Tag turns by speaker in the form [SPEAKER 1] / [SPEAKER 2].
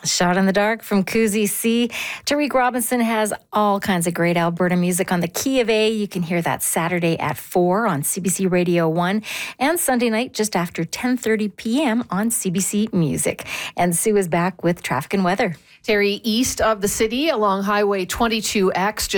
[SPEAKER 1] Shot in the Dark from Koozie C. Tariq Robinson has all kinds of great Alberta music on the Key of A. You can hear that Saturday at 4 on CBC Radio 1 and Sunday night just after 10:30 p.m. on CBC Music. And Sue is back with traffic and weather.
[SPEAKER 2] Terry, east of the city along Highway 22X,